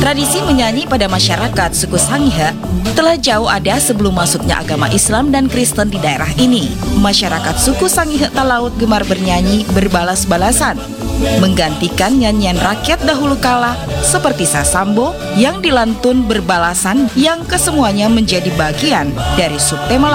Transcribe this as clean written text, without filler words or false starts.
Tradisi menyanyi pada masyarakat suku Sangihe telah jauh ada sebelum masuknya agama Islam dan Kristen di daerah ini. Masyarakat suku Sangihe Talaut gemar bernyanyi berbalas-balasan, menggantikan nyanyian rakyat dahulu kala seperti Sasambo yang dilantun berbalasan yang kesemuanya menjadi bagian dari subtema